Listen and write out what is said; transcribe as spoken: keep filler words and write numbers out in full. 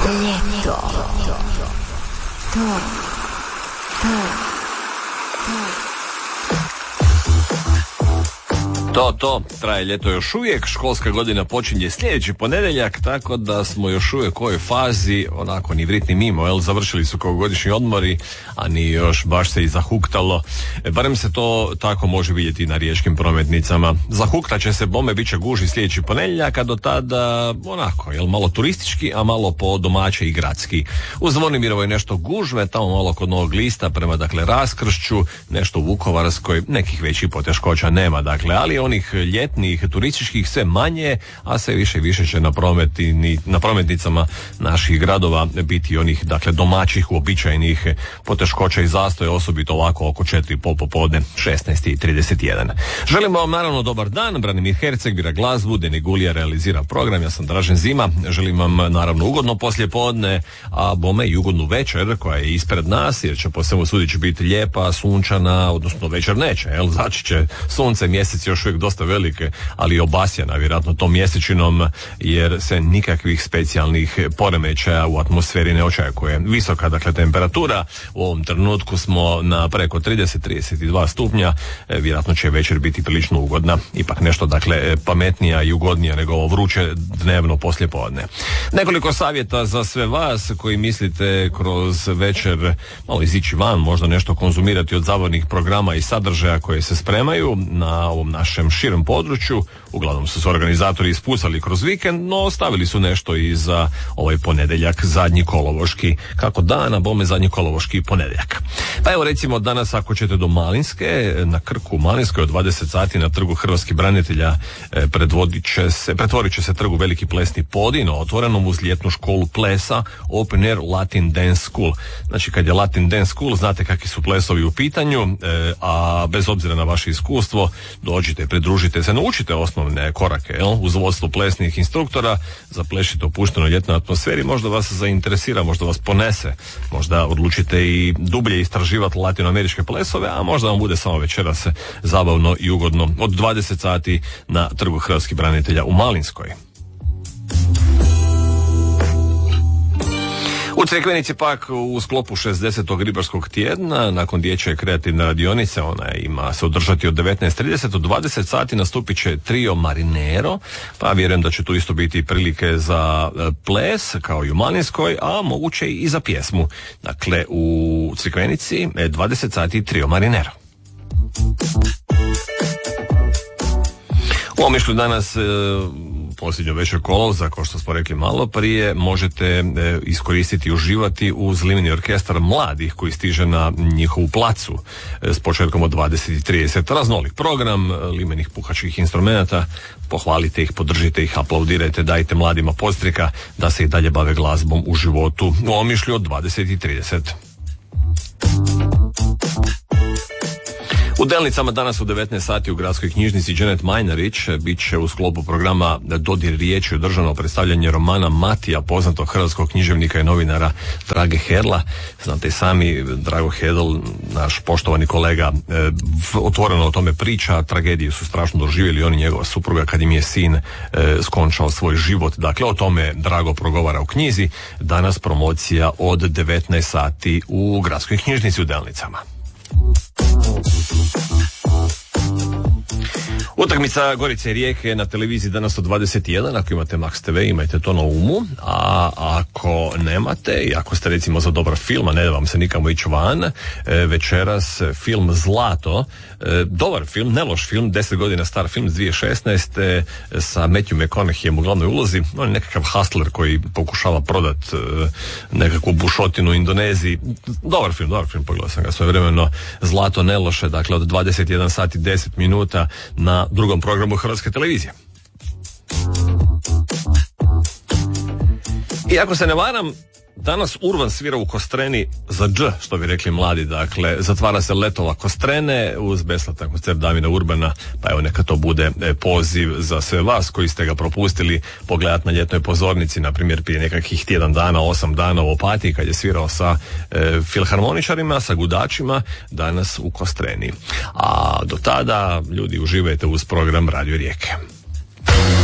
Ljeto. To. To. To, to, traje ljeto još uvijek, školska godina počinje sljedeći ponedjeljak, tako da smo još uvijek u ovoj fazi, onako ni vrit ni mimo, jel, završili su kao godišnji odmori, a ni još baš se i zahuktalo, e, barem se to tako može vidjeti na riječkim prometnicama. Zahuktat će se, bome, bit će gužvi sljedeći ponedjeljak, a do tada, onako, jel, malo turistički, a malo po domaće i gradski. U Zvonimirovoj nešto gužve, tamo malo kod Novog Lista, prema, dakle, Raskršću, nešto u Vukovarskoj, nekih većih poteškoća nema, dakle, ali onih ljetnih, turističkih sve manje, a sve više i više će na, prometni, na prometnicama naših gradova biti onih, dakle, domaćih, uobičajenih poteškoća i zastoja, osobito ovako oko četiri i pol popodne, šesnaest i trideset jedan. Želimo vam naravno dobar dan, Branimir Herceg bira glazbu, Deni Gulija realizira program, ja sam Dražen Zima, želim vam naravno ugodno poslijepodne, a bome i ugodnu večer koja je ispred nas, jer će po svemu sudići biti lijepa, sunčana, odnosno večer neće, jel, znači će sunce, mjesec još uvijek dosta velike, ali obasjana vjerojatno tom mjesečinom, jer se nikakvih specijalnih poremećaja u atmosferi ne očekuje. Visoka, dakle, temperatura, u ovom trenutku smo na preko trideset do trideset dva stupnja, e, vjerojatno će večer biti prilično ugodna, ipak nešto, dakle, pametnija i ugodnija nego ovo vruće dnevno poslijepodne. Nekoliko savjeta za sve vas koji mislite kroz večer malo izići van, možda nešto konzumirati od zabavnih programa i sadržaja koje se spremaju na ovom našem širem području. Uglavnom su se organizatori ispucali kroz vikend, no ostavili su nešto i za ovaj ponedjeljak, zadnji kolovoški, kako dana, bome zadnji kolovoški ponedjeljak. Pa evo, recimo danas ako ćete do Malinske, na Krku Malinskoj od dvadeset sati na trgu Hrvatskih branitelja eh, predvodit će se, pretvorit će se trgu Veliki plesni podij na otvorenom uz ljetnu školu plesa Open Air Latin Dance School. Znači, kad je Latin Dance School, znate kakvi su plesovi u pitanju, eh, a bez obzira na vaše iskustvo, dođite, pridružite se, naučite osnovne korake, jel? Uz vodstvo plesnih instruktora, zaplešite opušteno ljetnoj atmosferi, možda vas zainteresira, možda vas ponese, možda odlučite i dublje istraživati latinoameričke plesove, a možda vam bude samo večeras zabavno i ugodno od dvadeset sati na trgu Hrvatskih branitelja u Malinskoj. U Crikvenici pak u sklopu šezdesetog ribarskog tjedna, nakon dječje kreativne radionice, ona ima se održati od devetnaest trideset do dvadeset sati, nastupit će trio Marinero, pa vjerujem da će tu isto biti prilike za ples, kao i u Malinskoj, a moguće i za pjesmu. Dakle, u Crikvenici dvadeset sati trio Marinero. U Omišlju danas e, posljednjo večer kolovoza, kao što smo rekli malo prije, možete e, iskoristiti i uživati uz limeni orkestar mladih koji stiže na njihovu placu e, s početkom od dvadeset i trideset. Raznolik program limenih puhačkih instrumenata, pohvalite ih, podržite ih, aplaudirajte, dajte mladima podstrika da se i dalje bave glazbom u životu. U Omišlju od dvadeset i trideset. U Delnicama danas u devetnaest sati u gradskoj knjižnici Dženet Majnarić bit će u sklopu programa Dodir riječi održano predstavljanje romana Matija, poznatog hrvatskog književnika i novinara Drage Hedla. Znate i sami, Drago Hedl, naš poštovani kolega, e, otvoreno o tome priča, tragediju su strašno doživjeli on i njegova supruga kad im je sin e, skončao svoj život. Dakle, o tome Drago progovara u knjizi. Danas promocija od devetnaest sati u gradskoj knjižnici u Delnicama. Utakmica Gorice i Rijeke na televiziji danas od dvadeset jedan, ako imate Max te ve imajte to na umu, a ako nemate i ako ste recimo za dobar film, a ne da vam se nikamo ići van, večeras film Zlato, dobar film, ne loš film, deset godina star film iz dvije tisuće šesnaeste sa Matthew McConaugheyem u glavnoj ulozi. On je nekakav hustler koji pokušava prodat nekakvu bušotinu u Indoneziji. Dobar film, dobar film, pogledao sam ga svojevremeno. Zlato ne loše, dakle od dvadeset jedan sati deset minuta na drugom programu Hrvatske televizije. I ako se ne varam, danas Urban svira u Kostreni za dž, što bi rekli mladi, dakle, zatvara se Letova Kostrene uz besplatan koncert Damira Urbana, pa evo neka to bude poziv za sve vas koji ste ga propustili pogledati na ljetnoj pozornici, na primjer prije nekakvih tjedan dana, osam dana u Opatiji kad je svirao sa e, filharmoničarima, sa gudačima, danas u Kostreni. A do tada, ljudi, uživajte uz program Radio Rijeke.